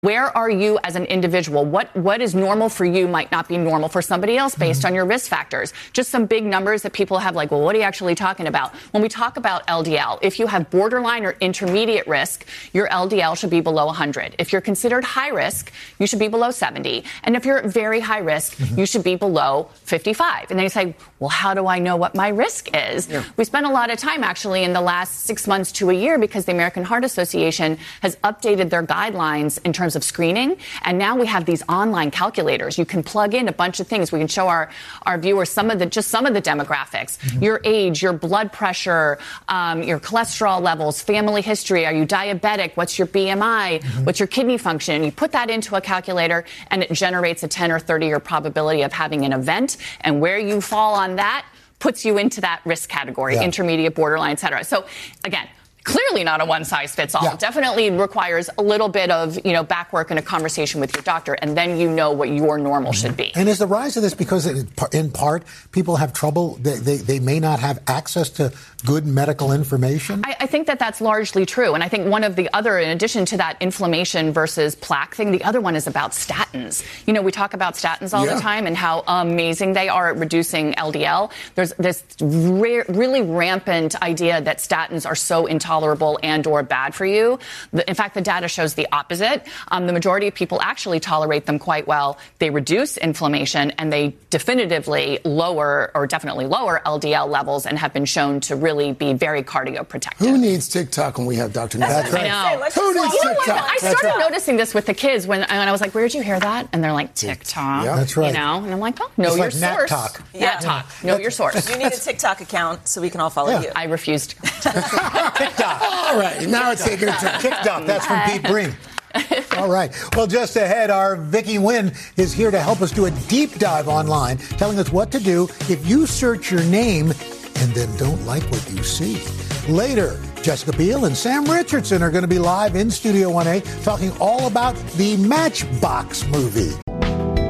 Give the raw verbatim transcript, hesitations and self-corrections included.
Where are you as an individual? What what is normal for you might not be normal for somebody else based mm-hmm. on your risk factors. Just some big numbers that people have like, well, what are you actually talking about? When we talk about L D L, if you have borderline or intermediate risk, your L D L should be below one hundred. If you're considered high risk, you should be below seventy. And if you're at very high risk, mm-hmm. you should be below fifty-five. And then you say, well, how do I know what my risk is? Yeah. We spent a lot of time actually in the last six months to a year because the American Heart Association has updated their guidelines in terms of screening. And now we have these online calculators. You can plug in a bunch of things. We can show our, our viewers some of the, just some of the demographics, mm-hmm. your age, your blood pressure, um, your cholesterol levels, family history. Are you diabetic? What's your B M I? Mm-hmm. What's your kidney function? You put that into a calculator and it generates a ten or thirty year probability of having an event. And where you fall on that puts you into that risk category, yeah. intermediate, borderline, et cetera. So again, clearly not a one-size-fits-all. Yeah. Definitely requires a little bit of, you know, back work and a conversation with your doctor, and then you know what your normal mm-hmm. should be. And is the rise of this because, in part, people have trouble, they, they, they may not have access to good medical information? I, I think that that's largely true. And I think one of the other, in addition to that inflammation versus plaque thing, the other one is about statins. You know, we talk about statins all yeah. the time and how amazing they are at reducing L D L. There's this re- really rampant idea that statins are so intolerable Tolerable and or bad for you. In fact, the data shows the opposite. Um, the majority of people actually tolerate them quite well. They reduce inflammation and they definitively lower or definitely lower L D L levels and have been shown to really be very cardioprotective. Who needs TikTok when we have Doctor That's right. I know. Who needs you know TikTok? I started right. noticing this with the kids when, when I was like, where'd you hear that? And they're like, TikTok. Yeah, that's right. You know, and I'm like, oh, know it's your like source. Talk. Yeah, yeah. Talk. Know your source. You need a TikTok account so we can all follow yeah. you. I refused. TikTok. All right, now it's taking a turn. TikTok. That's from Pete Breen. All right. Well, just ahead, our Vicky Nguyen is here to help us do a deep dive online, telling us what to do if you search your name and then don't like what you see. Later, Jessica Biel and Sam Richardson are going to be live in Studio one A talking all about the Matchbox movie.